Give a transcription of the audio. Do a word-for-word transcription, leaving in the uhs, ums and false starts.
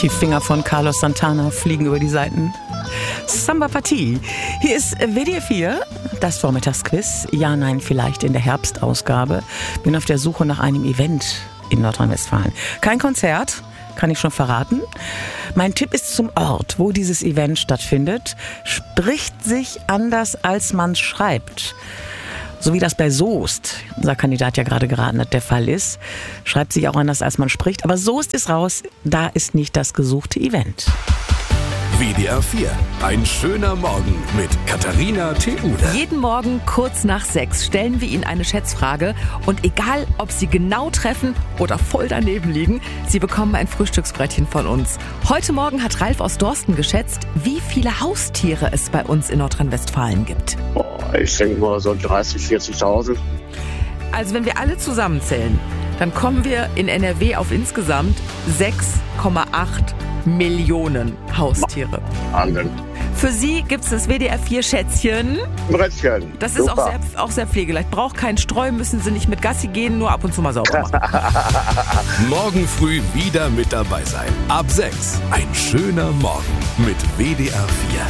Die Finger von Carlos Santana fliegen über die Seiten. Samba Partie. Hier ist W D R vier, das Vormittagsquiz. Ja, nein, vielleicht in der Herbstausgabe. Bin auf der Suche nach einem Event in Nordrhein-Westfalen. Kein Konzert, kann ich schon verraten. Mein Tipp ist zum Ort, wo dieses Event stattfindet. Spricht sich anders, als man schreibt. So wie das bei Soest, unser Kandidat ja gerade geraten hat, der Fall ist. Schreibt sich auch anders, als man spricht. Aber Soest ist raus, da ist nicht das gesuchte Event. W D R vier. Ein schöner Morgen mit Katharina Theude. Jeden Morgen kurz nach sechs stellen wir Ihnen eine Schätzfrage. Und egal, ob Sie genau treffen oder voll daneben liegen, Sie bekommen ein Frühstücksbrettchen von uns. Heute Morgen hat Ralf aus Dorsten geschätzt, wie viele Haustiere es bei uns in Nordrhein-Westfalen gibt. Oh, ich denke mal so dreißig, vierzigtausend. Also wenn wir alle zusammenzählen, dann kommen wir in N R W auf insgesamt sechs Komma acht Millionen Haustiere. Wahnsinn. Für Sie gibt es das W D R vier Schätzchen. Brettchen. Das ist auch Super. sehr, auch sehr pflegeleicht. Braucht keinen Streu, müssen Sie nicht mit Gassi gehen, nur ab und zu mal sauber machen. Morgen früh wieder mit dabei sein. Ab sechs. Ein schöner Morgen mit W D R vier.